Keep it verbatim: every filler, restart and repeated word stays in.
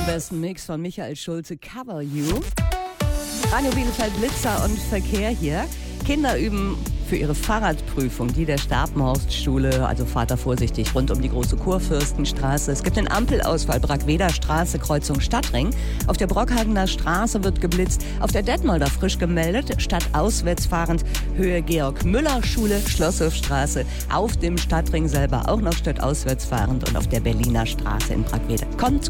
besten Mix von Michael Schulze, Cover You. Radio Bielefeld, Blitzer und Verkehr hier. Kinder üben für ihre Fahrradprüfung, die der Stapenhorst-Schule, also Vater vorsichtig, rund um die große Kurfürstenstraße. Es gibt einen Ampelausfall, Brackweder Straße, Kreuzung Stadtring. Auf der Brockhagener Straße wird geblitzt, auf der Detmolder frisch gemeldet, stadtauswärts fahrend, Höhe Georg-Müller-Schule, Schlosshofstraße, auf dem Stadtring selber auch noch stadtauswärts fahrend und auf der Berliner Straße in Brackweder. Kommt